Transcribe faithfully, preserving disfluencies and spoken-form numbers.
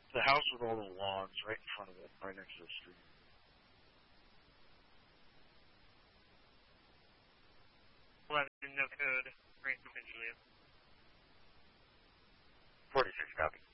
The house with all the lawns right in front of it, right next to the street. eleven, no code, Ransom and Juliet. forty-six, copy.